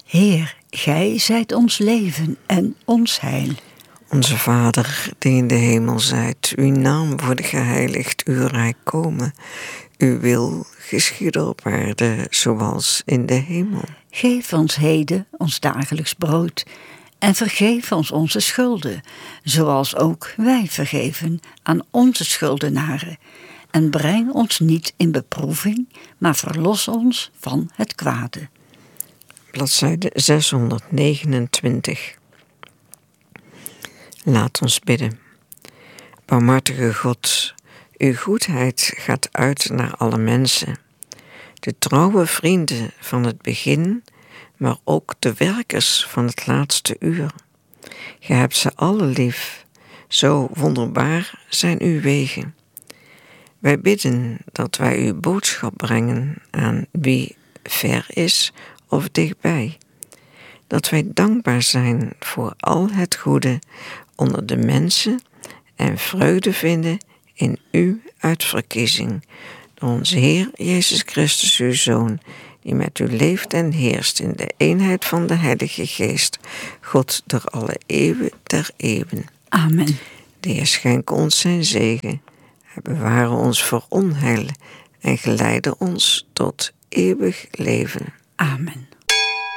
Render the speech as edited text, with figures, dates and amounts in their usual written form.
Heer, gij zijt ons leven en ons heil. Onze Vader, die in de hemel zijt, uw naam worden geheiligd, uw rijk komen. Uw wil geschieden op aarde, zoals in de hemel. Geef ons heden ons dagelijks brood en vergeef ons onze schulden, zoals ook wij vergeven aan onze schuldenaren. En breng ons niet in beproeving, maar verlos ons van het kwade. Bladzijde 629. Laat ons bidden. Barmhartige God, uw goedheid gaat uit naar alle mensen. De trouwe vrienden van het begin, maar ook de werkers van het laatste uur. Gij hebt ze alle lief, zo wonderbaar zijn uw wegen. Wij bidden dat wij uw boodschap brengen aan wie ver is of dichtbij. Dat wij dankbaar zijn voor al het goede onder de mensen en vreugde vinden in uw uitverkiezing. Door onze Heer Jezus Christus, uw Zoon, die met u leeft en heerst in de eenheid van de Heilige Geest, God door alle eeuwen der eeuwen. Amen. De Heer schenke ons zijn zegen, hij beware ons voor onheil en geleide ons tot eeuwig leven. Amen.